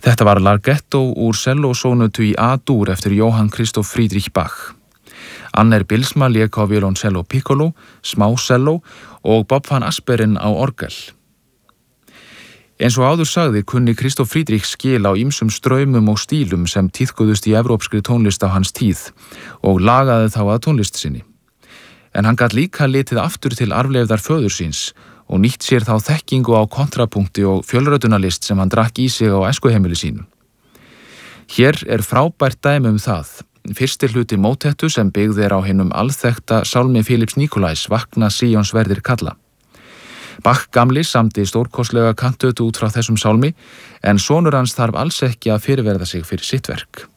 Þetta var Larghetto úr sellósónötu í A-dúr eftir Johann Christoph Friedrich Bach. Anner Bilsma lék á violoncello piccolo, smáselló og Bob van Asperen á orgel. Eins og áður sagði kunni Christoph Friedrich skil á ýmsum straumum og stílum sem tíðkuðust í evrópskri tónlist á hans tíð og lagaði þá að tónlist sinni. En hann gat líka litið aftur til arfleifðar föður síns og nýtt sér þá þekkingu á kontrapunkti og fjölrötunarlist sem hann drakk í sig á æskuheimili sínu. Hér frábært dæmi það. Fyrsti hluti mótettu sem byggð á hinum alþekkta sálmi Philipps Nicolais, Vakna Síons verðir kalla. Bach gamli samdi stórkostlega kantötu út frá þessum sálmi, en sonur hans þarf alls ekki að fyrirverða sig fyrir sitt verk.